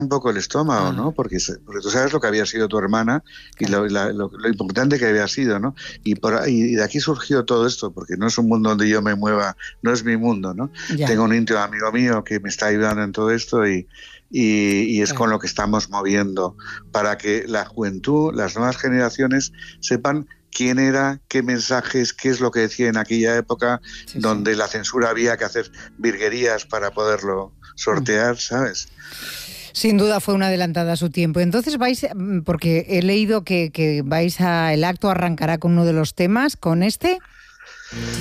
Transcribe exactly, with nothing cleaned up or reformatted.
un poco el estómago, Ah. ¿no? Porque, se- porque tú sabes lo que había sido tu hermana y Claro. lo, la- lo- lo importante que había sido, ¿no? Y, por ahí, y de aquí surgió todo esto, porque no es un mundo donde yo me mueva, no es mi mundo, ¿no? Ya, Tengo un íntimo amigo mío que me está ayudando en todo esto y, y, y es claro. con lo que estamos moviendo para que la juventud, las nuevas generaciones sepan quién era, qué mensajes, qué es lo que decía en aquella época Sí, sí. donde la censura había que hacer virguerías para poderlo sortear, ¿sabes? Sin duda fue una adelantada a su tiempo. Entonces vais, mm, porque he leído que, que vais a, el acto arrancará con uno de los temas, con este.